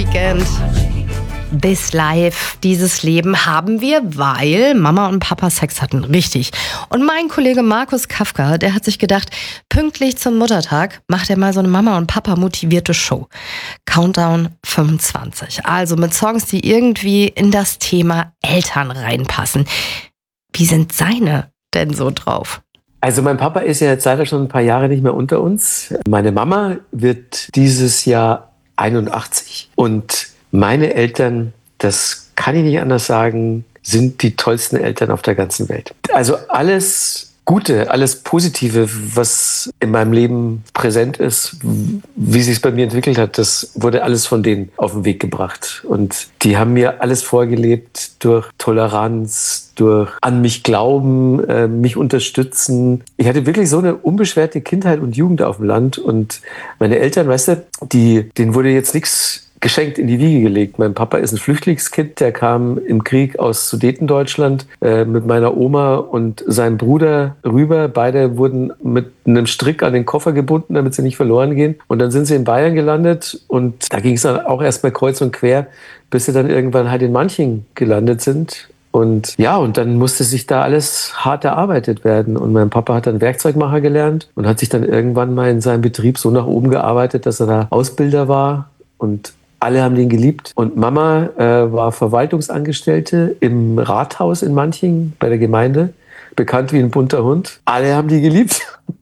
Weekend. This Life, dieses Leben haben wir, weil Mama und Papa Sex hatten. Richtig. Und mein Kollege Markus Kafka, der hat sich gedacht, pünktlich zum Muttertag macht er mal so eine Mama und Papa motivierte Show. Countdown 25. Also mit Songs, die irgendwie in das Thema Eltern reinpassen. Wie sind seine denn so drauf? Also mein Papa ist ja jetzt leider schon ein paar Jahre nicht mehr unter uns. Meine Mama wird dieses Jahr 81 und meine Eltern, das kann ich nicht anders sagen, sind die tollsten Eltern auf der ganzen Welt. Also alles Gute, alles Positive, was in meinem Leben präsent ist, wie sich es bei mir entwickelt hat, das wurde alles von denen auf den Weg gebracht. Und die haben mir alles vorgelebt durch Toleranz, durch an mich glauben, mich unterstützen. Ich hatte wirklich so eine unbeschwerte Kindheit und Jugend auf dem Land. Und meine Eltern, weißt du, denen wurde jetzt nichts geschenkt in die Wiege gelegt. Mein Papa ist ein Flüchtlingskind, der kam im Krieg aus Sudetendeutschland mit meiner Oma und seinem Bruder rüber. Beide wurden mit einem Strick an den Koffer gebunden, damit sie nicht verloren gehen. Und dann sind sie in Bayern gelandet und da ging es dann auch erst mal kreuz und quer, bis sie dann irgendwann halt in Manching gelandet sind. Und ja, und dann musste sich da alles hart erarbeitet werden. Und mein Papa hat dann Werkzeugmacher gelernt und hat sich dann irgendwann mal in seinem Betrieb so nach oben gearbeitet, dass er da Ausbilder war. Und alle haben den geliebt. Und Mama war Verwaltungsangestellte im Rathaus in Manching bei der Gemeinde. Bekannt wie ein bunter Hund. Alle haben die geliebt.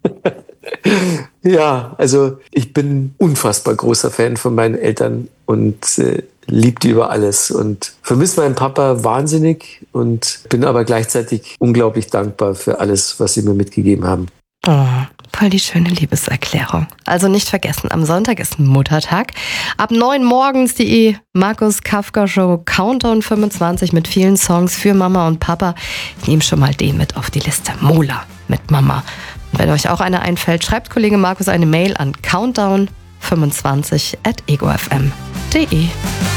Ja, also ich bin unfassbar großer Fan von meinen Eltern und liebe die über alles. Und vermisse meinen Papa wahnsinnig und bin aber gleichzeitig unglaublich dankbar für alles, was sie mir mitgegeben haben. Oh, voll die schöne Liebeserklärung. Also nicht vergessen, am Sonntag ist Muttertag. Ab 9 morgens die Markus Kafka Show Countdown 25 mit vielen Songs für Mama und Papa. Ich nehme schon mal den mit auf die Liste. Mola mit Mama. Und wenn euch auch eine einfällt, schreibt Kollege Markus eine Mail an countdown25@egofm.de.